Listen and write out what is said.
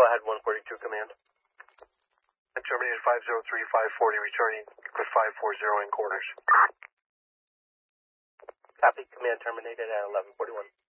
ahead, 142 command. Terminated 503, 540, returning with 540 in quarters. Copy, command terminated at 1141.